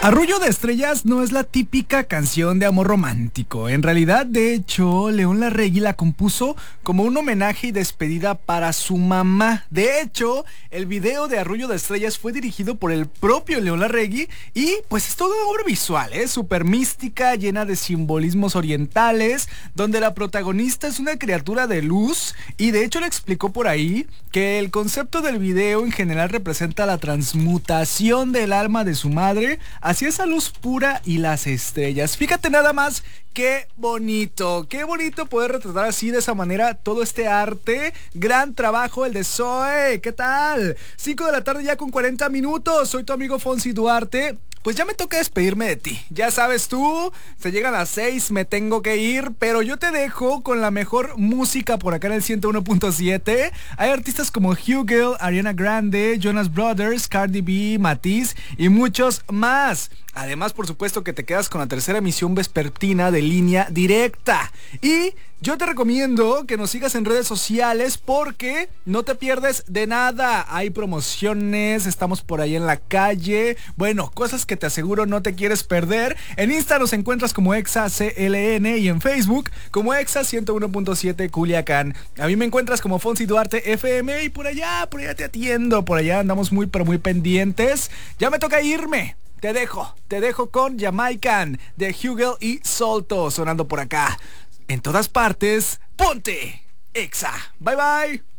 Arrullo de Estrellas no es la típica canción de amor romántico. En realidad, de hecho, León Larregui la compuso como un homenaje y despedida para su mamá. De hecho, el video de Arrullo de Estrellas fue dirigido por el propio León Larregui y pues es toda una obra visual, súper mística, llena de simbolismos orientales, donde la protagonista es una criatura de luz y de hecho le explicó por ahí que el concepto del video en general representa la transmutación del alma de su madre hacia esa luz pura y las estrellas. Fíjate nada más qué bonito poder retratar así de esa manera todo este arte. Gran trabajo el de Zoe. ¿Qué tal? 5 de la tarde ya con 40 minutos. Soy tu amigo Fonsi Duarte. Pues ya me toca despedirme de ti. Ya sabes tú, se llegan las 6, me tengo que ir, pero yo te dejo con la mejor música por acá en el 101.7. Hay artistas como Hugel, Ariana Grande, Jonas Brothers, Cardi B, Matiz y muchos más. Además, por supuesto que te quedas con la tercera emisión vespertina de Línea Directa. Y yo te recomiendo que nos sigas en redes sociales porque no te pierdes de nada. Hay promociones, estamos por ahí en la calle. Bueno, cosas que te aseguro no te quieres perder. En Insta nos encuentras como ExaCLN y en Facebook como Exa 101.7 Culiacán. A mí me encuentras como Fonsi Duarte FM y por allá te atiendo. Por allá andamos muy pendientes. Ya me toca irme. Te dejo con Jamaican de Hugel y Solto sonando por acá. En todas partes, ponte Exa. Bye bye.